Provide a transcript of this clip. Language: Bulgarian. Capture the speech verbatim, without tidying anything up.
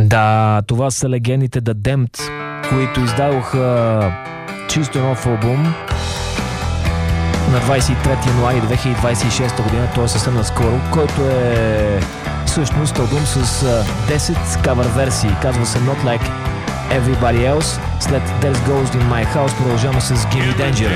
Да, това са легендите The Damned, които издадоха чисто нов албум на двадесет и трети януари две хиляди двадесет и шеста година, т.е. съвсем наскоро, който е всъщност албум с десет кавър версии. Казва се Not Like Everybody Else. След There's Ghost in My House продължаваме с Gimme Danger.